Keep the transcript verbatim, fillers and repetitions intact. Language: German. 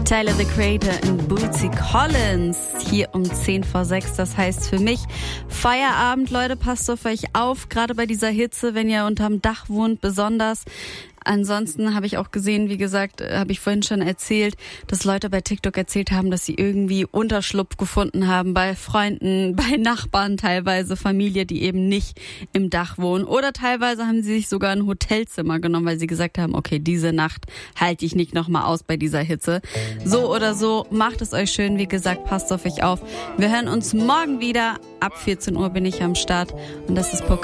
Tyler, the Creator und Bootsy Collins hier um zehn vor sechs. Das heißt für mich Feierabend, Leute, passt auf euch auf, gerade bei dieser Hitze, wenn ihr unterm Dach wohnt, besonders. Ansonsten habe ich auch gesehen, wie gesagt, habe ich vorhin schon erzählt, dass Leute bei TikTok erzählt haben, dass sie irgendwie Unterschlupf gefunden haben bei Freunden, bei Nachbarn teilweise, Familie, die eben nicht im Dach wohnen. Oder teilweise haben sie sich sogar ein Hotelzimmer genommen, weil sie gesagt haben, okay, diese Nacht halte ich nicht nochmal aus bei dieser Hitze. So oder so, macht es euch schön. Wie gesagt, passt auf euch auf. Wir hören uns morgen wieder. Ab vierzehn Uhr bin ich am Start und das ist Pokal.